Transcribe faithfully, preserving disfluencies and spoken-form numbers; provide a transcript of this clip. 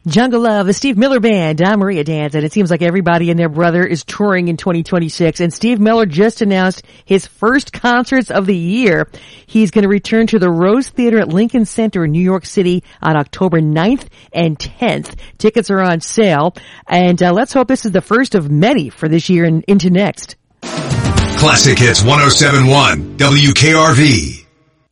Jungle Love, the Steve Miller Band. I'm Maria Dance, and it seems like everybody and their brother is touring in twenty twenty-six. And Steve Miller just announced his first concerts of the year. He's going to return to the Rose Theater at Lincoln Center in New York City on October ninth and tenth. Tickets are on sale, and uh, let's hope this is the first of many for this year and into next. Classic Hits one oh seven point one W K R V.